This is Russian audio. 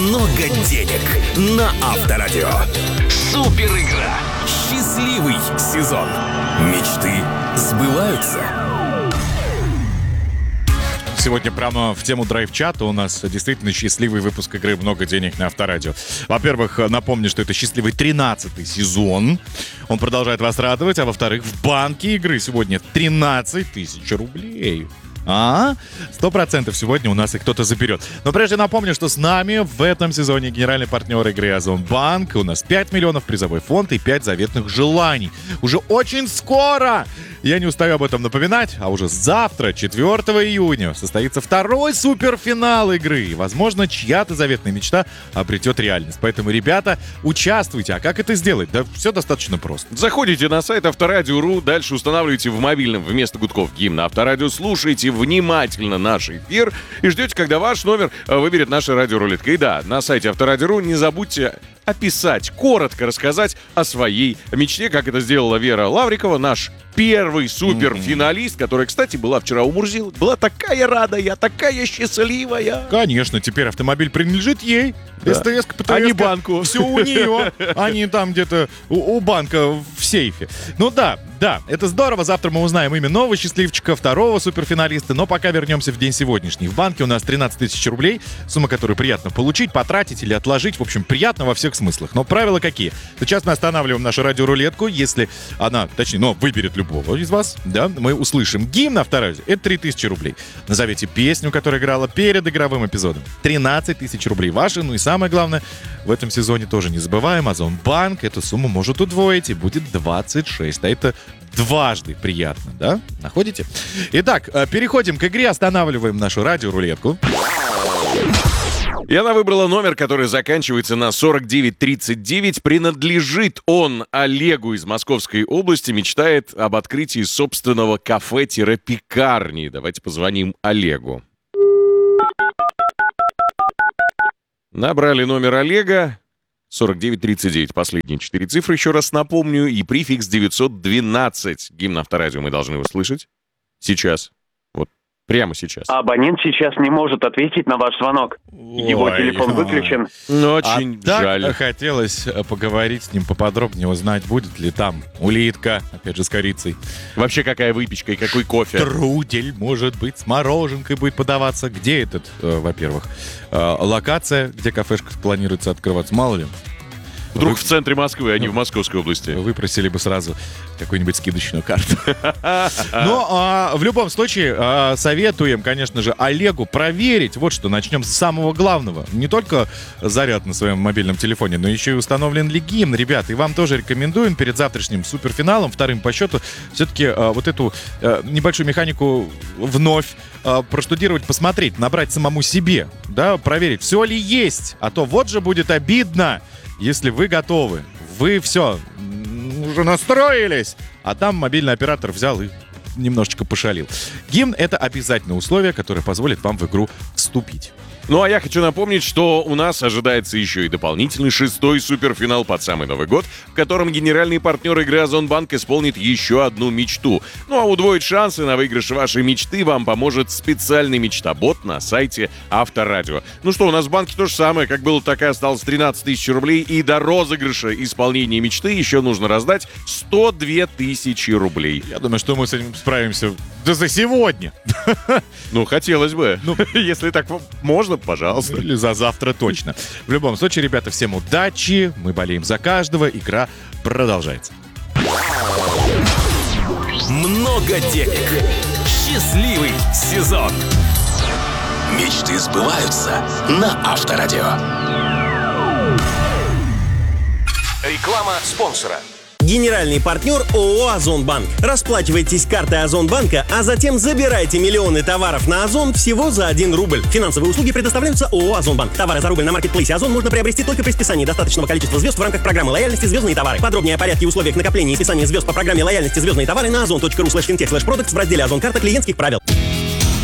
много денег на Авторадио. Супер игра. Счастливый сезон. Мечты сбываются. Сегодня прямо в тему драйв-чата у нас действительно счастливый выпуск игры «Много денег» на Авторадио. Во-первых, напомню, что это счастливый 13-й сезон. Он продолжает вас радовать. А во-вторых, в банке игры сегодня 13 тысяч рублей. 100% сегодня у нас их кто-то заберет. Но прежде напомню, что с нами в этом сезоне генеральный партнер игры Озонбанк. У нас 5 миллионов призовой фонд и 5 заветных желаний. Уже очень скоро, я не устаю об этом напоминать, а уже завтра, 4 июня, состоится второй суперфинал игры. И, возможно, чья-то заветная мечта обретет реальность. Поэтому, ребята, участвуйте. А как это сделать? Да все достаточно просто. Заходите на сайт Авторадио.ру, дальше устанавливаете в мобильном вместо гудков гимн Авторадио, слушайте внимательно наш эфир и ждете, когда ваш номер выберет наша радиорулетка. И да, на сайте Авторадио.ру не забудьте описать, коротко рассказать о своей мечте, как это сделала Вера Лаврикова, наш первый суперфиналист, которая, кстати, была вчера у Мурзилок. Была такая радая, такая счастливая. Конечно, теперь автомобиль принадлежит ей. Да. СТС-ка, ПТС-ка, а не банку. Все у нее, а не там где-то у банка в сейфе. Ну да, это здорово. Завтра мы узнаем имя нового счастливчика, второго суперфиналиста. Но пока вернемся в день сегодняшний. В банке у нас 13 тысяч рублей. Сумма, которую приятно получить, потратить или отложить. В общем, приятно во всех смыслах. Но правила какие? Сейчас мы останавливаем нашу радиорулетку. Если она, точнее, выберет любого из вас, да, мы услышим гимн Авторадио. Это 3000 рублей. Назовите песню, которая играла перед игровым эпизодом. 13 тысяч рублей ваши. Ну и самое главное, в этом сезоне тоже не забываем, Озонбанк эту сумму может удвоить и будет 26. А это дважды приятно, да? Находите? Итак, переходим к игре, останавливаем нашу радиорулетку. И она выбрала номер, который заканчивается на 4939. Принадлежит он Олегу из Московской области. Мечтает об открытии собственного кафе-пекарни. Давайте позвоним Олегу. Набрали номер Олега. 4939, последние 4 цифры, еще раз напомню, и префикс 912. Гимн Авторадио мы должны услышать сейчас. Вот, прямо сейчас. Абонент сейчас не может ответить на ваш звонок. Его телефон выключен. Очень жаль. Так хотелось поговорить с ним поподробнее, узнать, будет ли там улитка, опять же, с корицей. Вообще, какая выпечка и какой кофе. Трудель, может быть, с мороженкой будет подаваться. Где этот, во-первых, локация, где кафешка планируется открываться, мало ли. Вдруг в центре Москвы, а не в Московской области. Выпросили бы сразу какую-нибудь скидочную карту. Но в любом случае советуем, конечно же, Олегу проверить. Вот что, начнем с самого главного. Не только заряд на своем мобильном телефоне, но еще и установлен ли гимн. Ребят, и вам тоже рекомендуем перед завтрашним суперфиналом, вторым по счету, все-таки вот эту небольшую механику вновь проштудировать, посмотреть, набрать самому себе, да, проверить, все ли есть. А то вот же будет обидно, если вы готовы, вы все, уже настроились, а там мобильный оператор взял и немножечко пошалил. Гимн — это обязательное условие, которое позволит вам в игру вступить. Ну а я хочу напомнить, что у нас ожидается еще и дополнительный 6-й суперфинал под самый Новый год, в котором генеральный партнер игры Озонбанк исполнит еще одну мечту. Ну а удвоить шансы на выигрыш вашей мечты вам поможет специальный мечтобот на сайте Авторадио. Ну что, у нас в банке то же самое, как было, так и осталось 13 тысяч рублей, и до розыгрыша исполнения мечты еще нужно раздать 102 тысячи рублей. Я думаю, что мы с этим справимся за сегодня. Ну, хотелось бы. Если так можно, пожалуйста. Или за завтра точно. В любом случае, ребята, всем удачи. Мы болеем за каждого. Игра продолжается. Много денег. Счастливый сезон. Мечты сбываются на Авторадио. Реклама спонсора. Генеральный партнер ООО «Озонбанк». Расплачивайтесь картой Озонбанка, а затем забирайте миллионы товаров на Озон всего за 1 рубль. Финансовые услуги предоставляются ООО «Озонбанк». Товары за рубль на маркетплейсе Озон можно приобрести только при списании достаточного количества звезд в рамках программы лояльности «Звездные товары». Подробнее о порядке и условиях накопления и списания звезд по программе лояльности «Звездные товары» на ozon.ru/fintech/products в разделе «Озон карта клиентских правил».